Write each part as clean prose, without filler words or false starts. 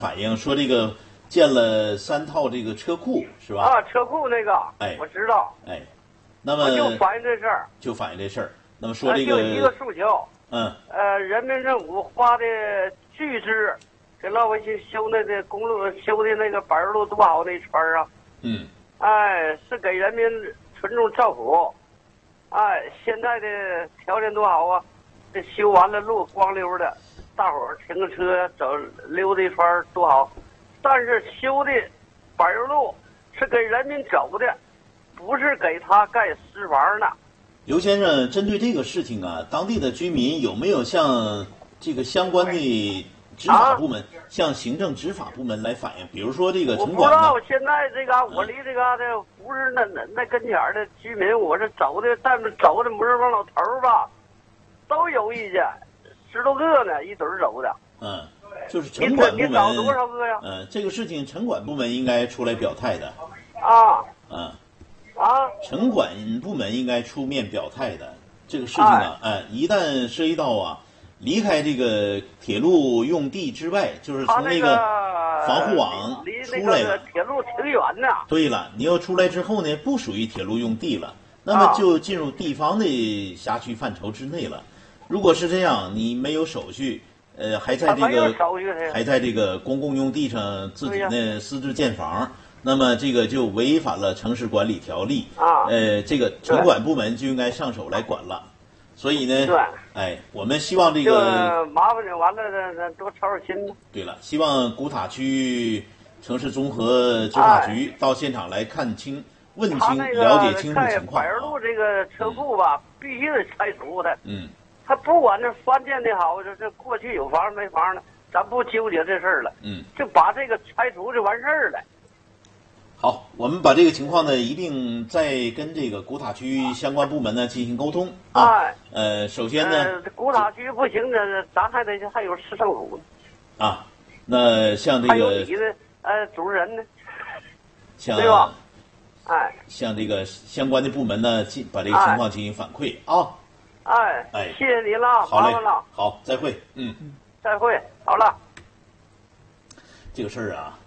反映说这个建了3套这个车库是吧？ 啊，车库那个， 哎， 我知道。 哎，那么就反映这事儿， 那么说这个就一个诉求。人民政府花的巨资给老百姓修那个公路，修的那个柏油路多好那圈啊。是给人民群众造福。现在的条件多好啊！这修完了路光溜的，大伙儿停个车走溜达一圈多好。但是修的柏油路是给人民走的，不是给他盖私房的。 刘先生，针对这个事情啊，当地的居民有没有向这个相关的执法部门、向行政执法部门来反映？比如说这个城管呢？ 我不知道，现在这个我离这个的不是那跟前的居民，我是走的，但是走的不是往老头儿吧，都有意见，10多个呢，一堆儿走的。 就是城管部门。 你找多少个呀？ 这个事情城管部门应该出来表态的。城管部门应该出面表态的。这个事情啊，一旦涉及到离开这个铁路用地之外，就是从那个防护网出来了， 铁路挺远的。 对了，你要出来之后呢，不属于铁路用地了，那么就进入地方的辖区范畴之内了。如果是这样，你没有手续，还在这个公共用地上自己呢私自建房，那么这个就违反了城市管理条例。这个城管部门就应该上手来管了。所以呢，我们希望这个麻烦你完了，多操点心。 对了，希望古塔区城市综合执法局到现场来看清、问清、了解清楚情况。 柏油路这个车库吧，必须得拆除的。他不管这翻建的好，这过去有房没房的，咱不纠结这事儿了。就把这个拆除就完事儿了。 好，我们把这个情况呢，一并再跟这个古塔区相关部门呢进行沟通首先呢， 古塔区不行的，咱还有市政府呢。那像这个还有你的主任呢， 对吧？ 像这个相关的部门呢，把这个情况进行反馈谢谢你了， 好嘞， 麻烦了。 好，再会。 再会，好了。 这个事儿啊，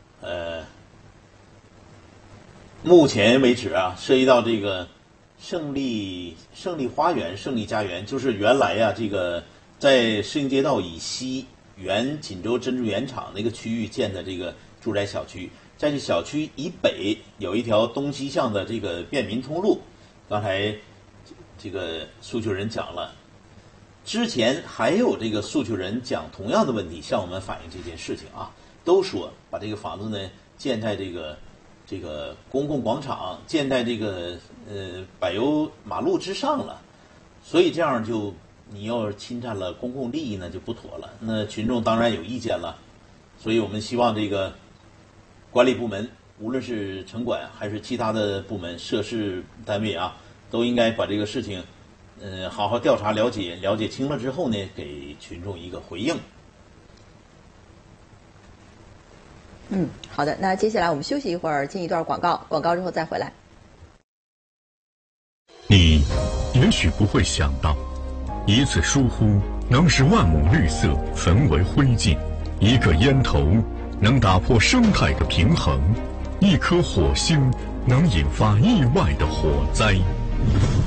目前为止啊，涉及到这个胜利花园、胜利家园，就是原来这个在市营街道以西原锦州珍珠原厂那个区域建的这个住宅小区，在这小区以北有一条东西向的这个便民通路。刚才这个诉求人讲了，之前还有这个诉求人讲同样的问题，向我们反映这件事情都说把这个房子呢建在这个公共广场，建在这个柏油马路之上了，所以这样就你要是侵占了公共利益呢就不妥了，那群众当然有意见了。所以我们希望这个管理部门，无论是城管还是其他的部门涉事单位都应该把这个事情好好调查了解清了之后呢，给群众一个回应。 好的，那接下来我们休息一会儿，进一段广告，广告之后再回来。 你也许不会想到，一次疏忽能使万亩绿色焚为灰烬，一个烟头能打破生态的平衡，一颗火星能引发意外的火灾。